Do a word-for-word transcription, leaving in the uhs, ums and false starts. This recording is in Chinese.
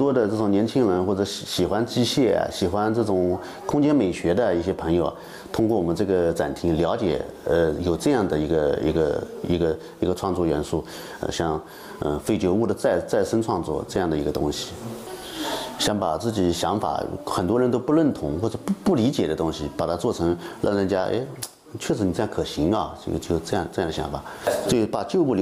多的这种年轻人或者喜喜欢机械啊、喜欢这种空间美学的一些朋友，通过我们这个展厅了解，呃，有这样的一个一个一个一个创作元素，呃，像呃废旧物的再再生创作这样的一个东西。想把自己想法很多人都不认同或者不不理解的东西，把它做成让人家哎，确实你这样可行啊，这个就这样这样的想法，就把旧物留。